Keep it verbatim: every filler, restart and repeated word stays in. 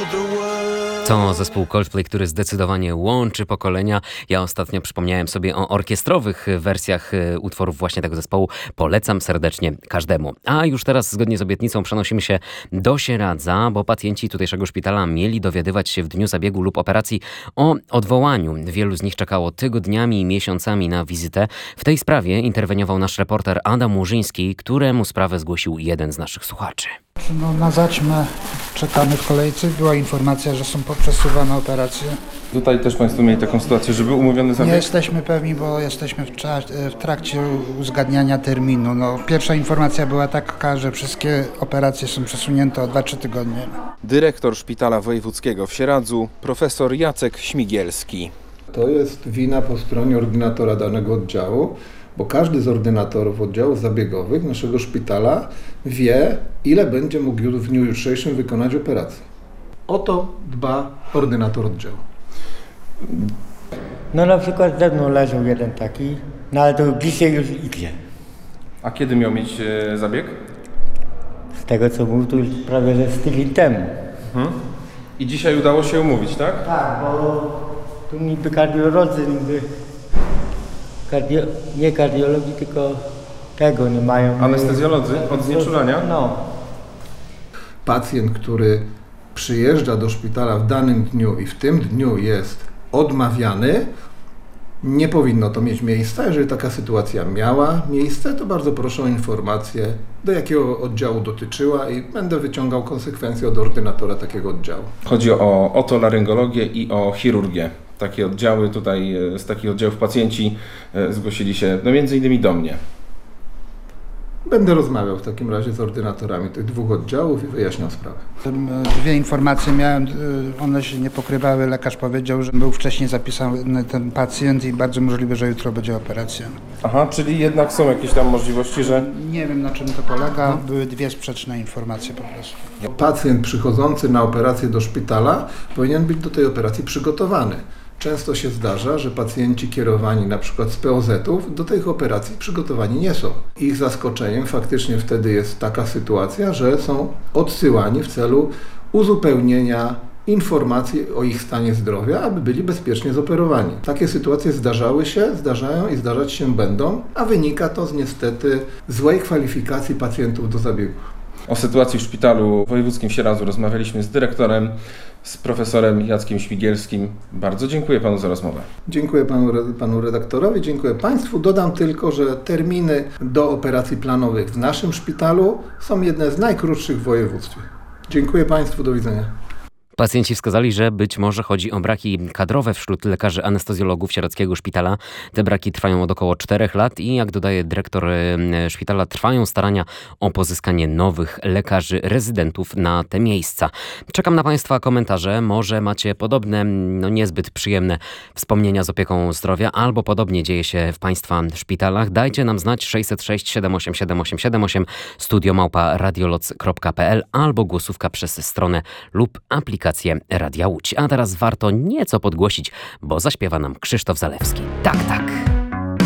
To zespół Coldplay, który zdecydowanie łączy pokolenia. Ja ostatnio przypomniałem sobie o orkiestrowych wersjach utworów właśnie tego zespołu. Polecam serdecznie każdemu. A już teraz zgodnie z obietnicą przenosimy się do Sieradza, bo pacjenci tutejszego szpitala mieli dowiadywać się w dniu zabiegu lub operacji o odwołaniu. Wielu z nich czekało tygodniami i miesiącami na wizytę. W tej sprawie interweniował nasz reporter Adam Murzyński, któremu sprawę zgłosił jeden z naszych słuchaczy. No, na zaćmę czekamy w kolejce. Była informacja, że są poprzesuwane operacje. Tutaj też Państwo mieli taką sytuację, że był umówiony zabieg? Nie jesteśmy pewni, bo jesteśmy w, cza- w trakcie uzgadniania terminu. No, pierwsza informacja była taka, że wszystkie operacje są przesunięte o dwa trzy tygodnie. Dyrektor Szpitala Wojewódzkiego w Sieradzu, profesor Jacek Śmigielski. To jest wina po stronie ordynatora danego oddziału, bo każdy z ordynatorów oddziałów zabiegowych naszego szpitala wie, ile będzie mógł w dniu jutrzejszym wykonać operacji. O to dba ordynator oddziału. No na przykład ze mną leżał jeden taki, no ale to dzisiaj już idzie. A kiedy miał mieć e, zabieg? Z tego co mówił, to już prawie że z tydzień temu. Mhm. I dzisiaj udało się umówić, tak? Tak, bo tu niby kardiolodzy, niby kardio, nie kardiologii, tylko tego nie mają. Anestezjolodzy od znieczulania? No. Pacjent, który przyjeżdża do szpitala w danym dniu i w tym dniu jest odmawiany, nie powinno to mieć miejsca. Jeżeli taka sytuacja miała miejsce, to bardzo proszę o informację, do jakiego oddziału dotyczyła i będę wyciągał konsekwencje od ordynatora takiego oddziału. Chodzi o otolaryngologię i o chirurgię. Takie oddziały tutaj, z takich oddziałów pacjenci zgłosili się, no między innymi do mnie. Będę rozmawiał w takim razie z ordynatorami tych dwóch oddziałów i wyjaśniał sprawę. Dwie informacje miałem, one się nie pokrywały. Lekarz powiedział, że był wcześniej zapisany ten pacjent i bardzo możliwe, że jutro będzie operacja. Aha, czyli jednak są jakieś tam możliwości, że... Nie wiem, na czym to polega. Były dwie sprzeczne informacje po prostu. Pacjent przychodzący na operację do szpitala powinien być do tej operacji przygotowany. Często się zdarza, że pacjenci kierowani na przykład z P O Z-ów do tych operacji przygotowani nie są. Ich zaskoczeniem faktycznie wtedy jest taka sytuacja, że są odsyłani w celu uzupełnienia informacji o ich stanie zdrowia, aby byli bezpiecznie zoperowani. Takie sytuacje zdarzały się, zdarzają i zdarzać się będą, a wynika to z niestety złej kwalifikacji pacjentów do zabiegu. O sytuacji w Szpitalu Wojewódzkim w Sieradzu rozmawialiśmy z dyrektorem, z profesorem Jackiem Śmigielskim. Bardzo dziękuję Panu za rozmowę. Dziękuję panu, panu redaktorowi, dziękuję Państwu. Dodam tylko, że terminy do operacji planowych w naszym szpitalu są jedne z najkrótszych w województwie. Dziękuję Państwu, do widzenia. Pacjenci wskazali, że być może chodzi o braki kadrowe wśród lekarzy anestezjologów Sieradzkiego Szpitala. Te braki trwają od około czterech lat i jak dodaje dyrektor szpitala, trwają starania o pozyskanie nowych lekarzy rezydentów na te miejsca. Czekam na Państwa komentarze. Może macie podobne, no niezbyt przyjemne wspomnienia z opieką zdrowia, albo podobnie dzieje się w Państwa szpitalach. Dajcie nam znać sześćset sześć siedem osiem siedem osiem siedem osiem, studio małpa radioloc kropka p l albo głosówka przez stronę lub aplikację Radia Łódź. A teraz warto nieco podgłosić, bo zaśpiewa nam Krzysztof Zalewski. Tak, tak.